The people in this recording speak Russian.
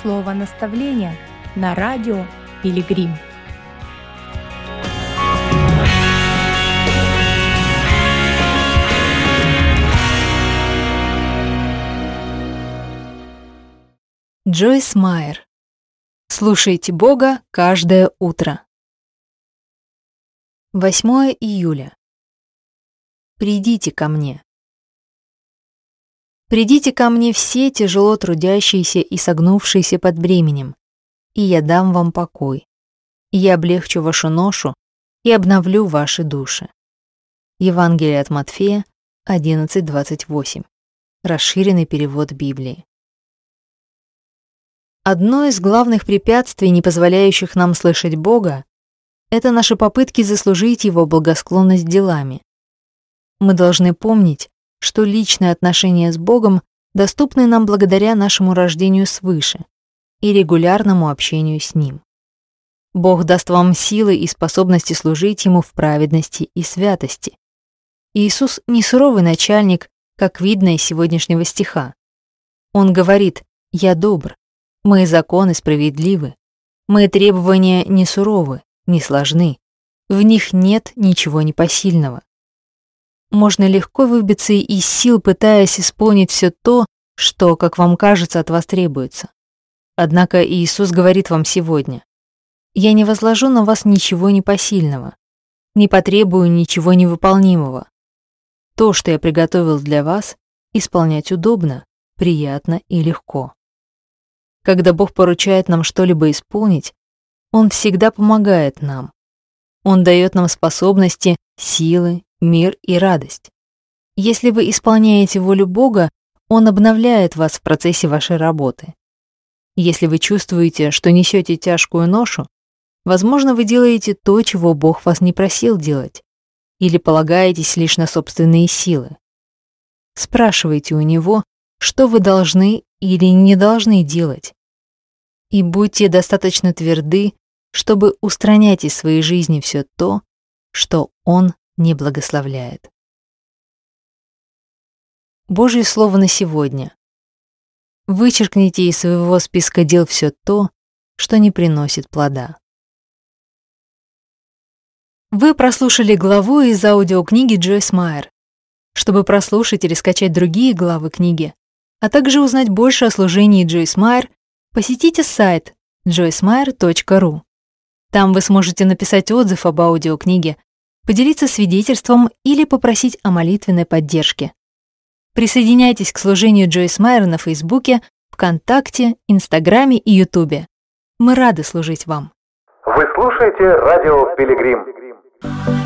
Слово наставления на радио Пилигрим. Джойс Майер. Слушайте Бога каждое утро. 8 июля. Придите ко мне. Придите ко мне все тяжело трудящиеся и согнувшиеся под бременем, и я дам вам покой. Я облегчу вашу ношу и обновлю ваши души. Евангелие от Матфея 11:28. Расширенный перевод Библии. Одно из главных препятствий, не позволяющих нам слышать Бога, это наши попытки заслужить Его благосклонность делами. Мы должны помнить, что личные отношения с Богом доступны нам благодаря нашему рождению свыше и регулярному общению с Ним. Бог даст вам силы и способности служить Ему в праведности и святости. Иисус не суровый начальник, как видно из сегодняшнего стиха. Он говорит: «Я добр». Мои законы справедливы, мои требования не суровы, не сложны, в них нет ничего непосильного. Можно легко выбиться из сил, пытаясь исполнить все то, что, как вам кажется, от вас требуется. Однако Иисус говорит вам сегодня: «Я не возложу на вас ничего непосильного, не потребую ничего невыполнимого. То, что я приготовил для вас, исполнять удобно, приятно и легко». Когда Бог поручает нам что-либо исполнить, Он всегда помогает нам. Он дает нам способности, силы, мир и радость. Если вы исполняете волю Бога, Он обновляет вас в процессе вашей работы. Если вы чувствуете, что несете тяжкую ношу, возможно, вы делаете то, чего Бог вас не просил делать, или полагаетесь лишь на собственные силы. Спрашивайте у Него, что вы должны или не должны делать. И будьте достаточно тверды, чтобы устранять из своей жизни все то, что Он не благословляет. Божье слово на сегодня. Вычеркните из своего списка дел все то, что не приносит плода. Вы прослушали главу из аудиокниги Джойс Майер. Чтобы прослушать или скачать другие главы книги, а также узнать больше о служении Джойс Майер, посетите сайт joycemeyer.ru. Там вы сможете написать отзыв об аудиокниге, поделиться свидетельством или попросить о молитвенной поддержке. Присоединяйтесь к служению Джойс Майер на Фейсбуке, ВКонтакте, Инстаграме и Ютубе. Мы рады служить вам. Вы слушаете радио Пилигрим.